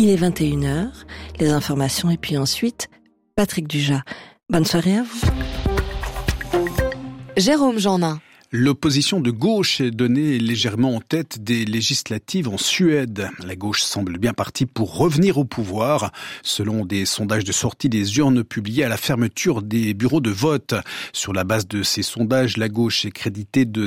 Il est 21h, les informations et puis ensuite, Patrick Dujat. Bonne soirée à vous. Jérôme Jeannin. L'opposition de gauche est donnée légèrement en tête des législatives en Suède. La gauche semble bien partie pour revenir au pouvoir, selon des sondages de sortie des urnes publiés à la fermeture des bureaux de vote. Sur la base de ces sondages, la gauche est créditée de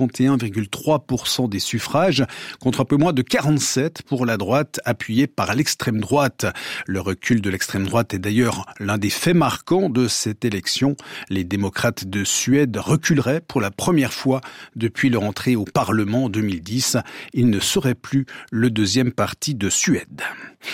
51,3% des suffrages, contre un peu moins de 47% pour la droite, appuyée par l'extrême droite. Le recul de l'extrême droite est d'ailleurs l'un des faits marquants de cette élection. Les démocrates de Suède reculeraient pour la première fois depuis leur entrée au Parlement en 2010. Ils ne seraient plus le deuxième parti de Suède.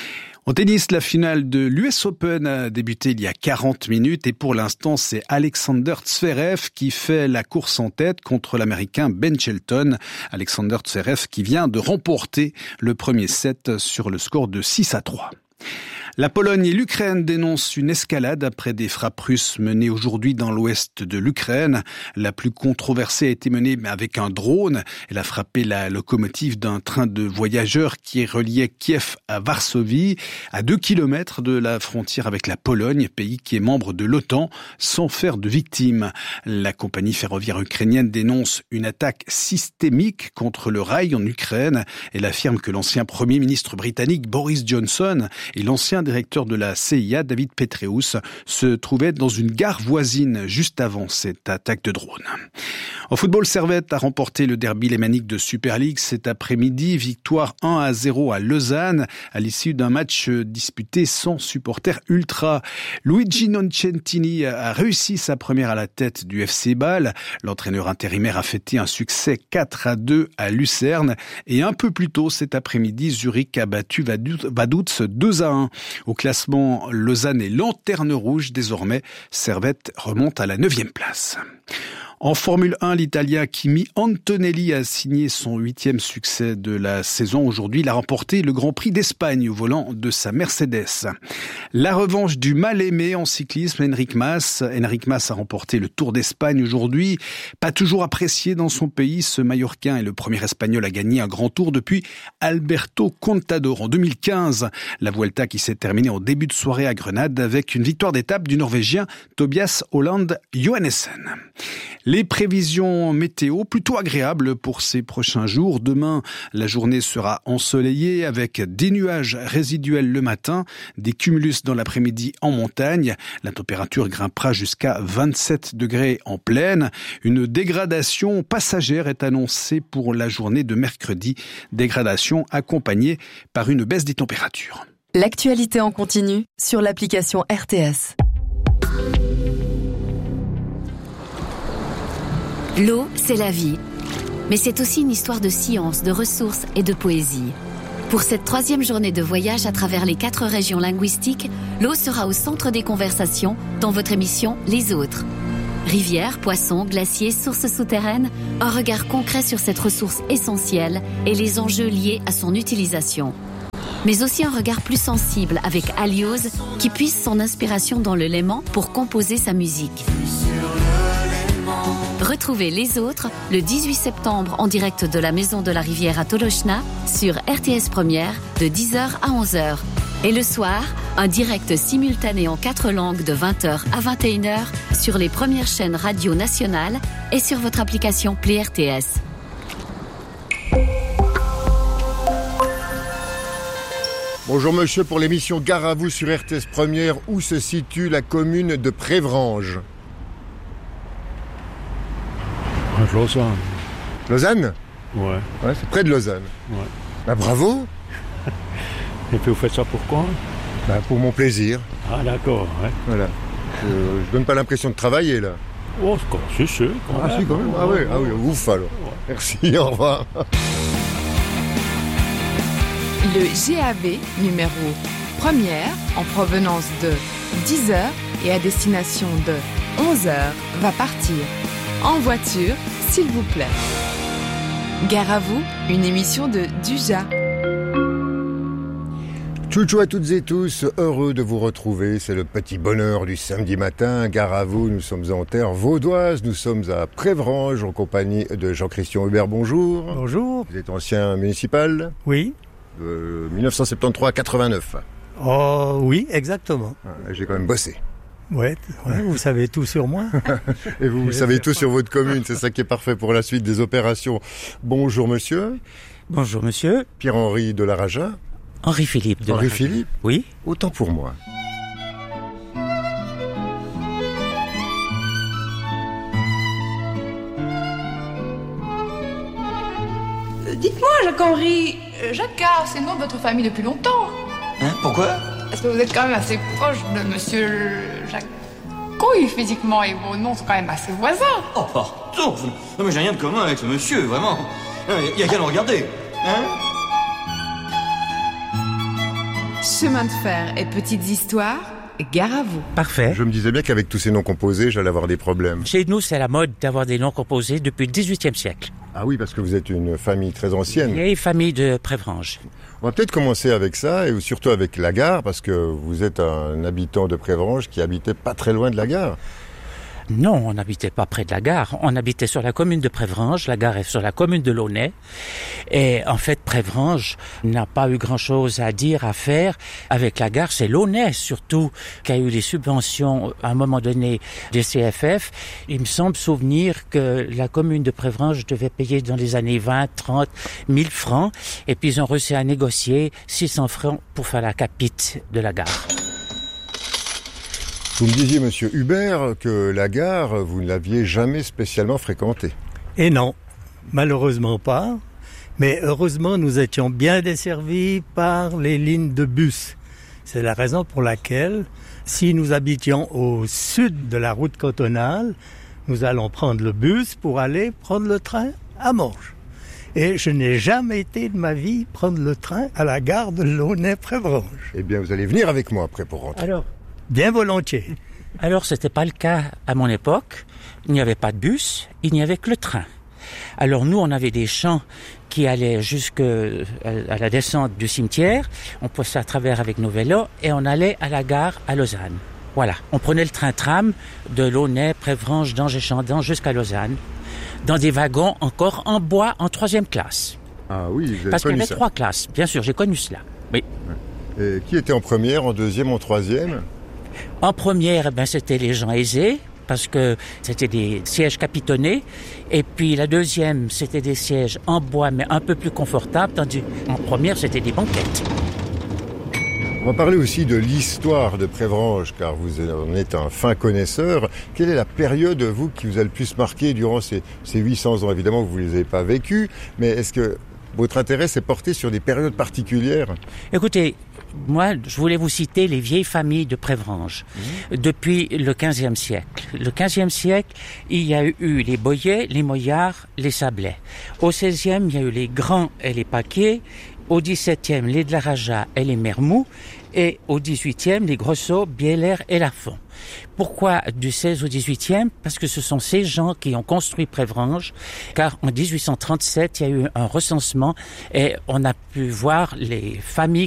En tennis, la finale de l'US Open a débuté il y a 40 minutes et pour l'instant, c'est Alexander Zverev qui fait la course en tête contre l'Américain Ben Shelton. Alexander Zverev qui vient de remporter le premier set sur le score de 6-3. La Pologne et l'Ukraine dénoncent une escalade après des frappes russes menées aujourd'hui dans l'ouest de l'Ukraine. La plus controversée a été menée avec un drone. Elle a frappé la locomotive d'un train de voyageurs qui reliait Kiev à Varsovie, à 2 kilomètres de la frontière avec la Pologne, pays qui est membre de l'OTAN, sans faire de victimes. La compagnie ferroviaire ukrainienne dénonce une attaque systémique contre le rail en Ukraine. Elle affirme que l'ancien Premier ministre britannique Boris Johnson et l'ancien directeur de la CIA, David Petraeus, se trouvaient dans une gare voisine juste avant cette attaque de drone. En football, Servette a remporté le derby lémanique de Super League cet après-midi. Victoire 1-0 à Lausanne à l'issue d'un match disputé sans supporters ultra. Luigi Nocentini a réussi sa première à la tête du FC Bâle. L'entraîneur intérimaire a fêté un succès 4-2 à Lucerne. Et un peu plus tôt cet après-midi, Zurich a battu Vaduz 2-1. Au classement, Lausanne est lanterne rouge désormais. Servette remonte à la 9e place. En Formule 1, l'Italien Kimi Antonelli a signé son 8e succès de la saison. Aujourd'hui, il a remporté le Grand Prix d'Espagne au volant de sa Mercedes. La revanche du mal-aimé en cyclisme, Enric Mas. Enric Mas a remporté le Tour d'Espagne aujourd'hui. Pas toujours apprécié dans son pays, ce Mallorquin est le premier Espagnol à gagner un grand tour depuis Alberto Contador en 2015. La Vuelta qui s'est terminée en début de soirée à Grenade avec une victoire d'étape du Norvégien Tobias Holland Johannessen. Les prévisions météo plutôt agréables pour ces prochains jours. Demain, la journée sera ensoleillée avec des nuages résiduels le matin, des cumulus dans l'après-midi en montagne. La température grimpera jusqu'à 27 degrés en plaine. Une dégradation passagère est annoncée pour la journée de mercredi. Dégradation accompagnée par une baisse des températures. L'actualité en continu sur l'application RTS. L'eau, c'est la vie. Mais c'est aussi une histoire de science, de ressources et de poésie. Pour cette 3e journée de voyage à travers les 4 régions linguistiques, l'eau sera au centre des conversations dans votre émission Les Autres. Rivières, poissons, glaciers, sources souterraines, un regard concret sur cette ressource essentielle et les enjeux liés à son utilisation. Mais aussi un regard plus sensible avec Alioz qui puise son inspiration dans le léman pour composer sa musique. Retrouvez Les Autres le 18 septembre en direct de la Maison de la Rivière à Tolochna sur RTS Première de 10h à 11h. Et le soir, un direct simultané en 4 langues de 20h à 21h sur les premières chaînes radio nationales et sur votre application Play RTS. Bonjour monsieur, pour l'émission Gare à vous sur RTS Première, où se situe la commune de Prévrange? Lausanne. Lausanne? Ouais. Ouais, c'est près de Lausanne. Ouais. Bah bravo. Et puis vous faites ça pourquoi? Bah pour mon plaisir. Ah d'accord, ouais. Voilà. Je donne pas l'impression de travailler là. Oh, c'est sûr. Ah si quand même. Ah oui, ouf alors. Ouais. Merci, au revoir. Le GAV numéro 1er en provenance de 10h et à destination de 11h va partir. En voiture, s'il vous plaît. Gare à vous, une émission de Dujat. Tchou à toutes et tous, heureux de vous retrouver, c'est le petit bonheur du samedi matin. Gare à vous, nous sommes en terre vaudoise, nous sommes à Prévrange en compagnie de Jean-Christian Hubert, bonjour. Bonjour. Vous êtes ancien municipal? Oui. 1973 à 89. Oh oui, exactement. J'ai quand même bossé. Ouais, vous savez tout sur moi. Et vous savez tout sur votre commune, c'est ça qui est parfait pour la suite des opérations. Bonjour monsieur. Bonjour monsieur. Pierre-Henri de la Raja. Henri-Philippe de Henri-Philippe ? Oui. Autant pour moi. Dites-moi, Jacques-Henri, Jacquard, c'est le nom de votre famille depuis longtemps. Hein, pourquoi ? Parce que vous êtes quand même assez proche de monsieur Jacques. Oui, physiquement, et vos noms sont quand même assez voisins. Oh, pardon. Non, mais j'ai rien de commun avec ce monsieur, vraiment. Il y a qu'à le regarder. Hein ? Chemin de fer et petites histoires, gare à vous. Parfait. Je me disais bien qu'avec tous ces noms composés, j'allais avoir des problèmes. Chez nous, c'est la mode d'avoir des noms composés depuis le XVIIIe siècle. Ah oui, parce que vous êtes une famille très ancienne. Vieille famille de Prévranges. On va peut-être commencer avec ça, et surtout avec la gare, parce que vous êtes un habitant de Prévranges qui habitait pas très loin de la gare. Non, on n'habitait pas près de la gare. On habitait sur la commune de Prévranges. La gare est sur la commune de Launay. Et en fait, Prévranges n'a pas eu grand-chose à dire, à faire avec la gare. C'est Launay, surtout, qui a eu les subventions, à un moment donné, des CFF. Il me semble souvenir que la commune de Prévranges devait payer dans les années 20, 30, 1000 francs. Et puis, ils ont réussi à négocier 600 francs pour faire la capite de la gare. Vous me disiez, monsieur Hubert, que la gare, vous ne l'aviez jamais spécialement fréquentée. Et non, malheureusement pas. Mais heureusement, nous étions bien desservis par les lignes de bus. C'est la raison pour laquelle, si nous habitions au sud de la route cantonale, nous allons prendre le bus pour aller prendre le train à Morges. Et je n'ai jamais été de ma vie prendre le train à la gare de Launay-Prévranges. Eh bien, vous allez venir avec moi après pour rentrer. Alors, bien volontiers. Alors, c'était pas le cas à mon époque. Il n'y avait pas de bus, il n'y avait que le train. Alors, nous, on avait des champs qui allaient jusqu'à la descente du cimetière. On passait à travers avec nos vélos et on allait à la gare à Lausanne. Voilà. On prenait le train-tram de Launay, Prévranges, Dange et Chandon jusqu'à Lausanne, dans des wagons encore en bois en 3e classe. Ah oui, vous avez Parce qu'il y connu avait ça. 3 classes. Bien sûr, j'ai connu cela. Oui. Et qui était en première, en deuxième, en troisième ? En première, c'était les gens aisés, parce que c'était des sièges capitonnés. Et puis la deuxième, c'était des sièges en bois, mais un peu plus confortables, tandis qu'en première, c'était des banquettes. On va parler aussi de l'histoire de Prévranges, car vous en êtes un fin connaisseur. Quelle est la période, vous, qui vous a le plus marqué durant ces 800 ans ? Évidemment, vous ne les avez pas vécus, mais est-ce que votre intérêt s'est porté sur des périodes particulières ? Écoutez, moi, je voulais vous citer les vieilles familles de Prévranges depuis le XVe siècle. Le XVe siècle, il y a eu les Boyets, les Moyards, les Sablais. Au XVIe, il y a eu les Grands et les Paquets. Au XVIIe, les de la Raja et les Mermoux. Et au XVIIIe, les Grosso, Bieler et Lafont. Pourquoi du 16 au 18e ? Parce que ce sont ces gens qui ont construit Prévranges, car en 1837, il y a eu un recensement et on a pu voir les familles